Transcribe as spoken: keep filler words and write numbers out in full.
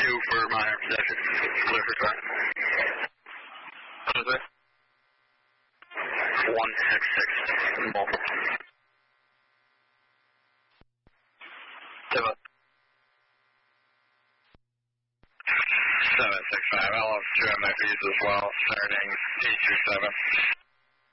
two for minor possession. Clear for car. What is it? one six six. Multiple. seven six five. I'll have two M F Es as well, starting eight two seven.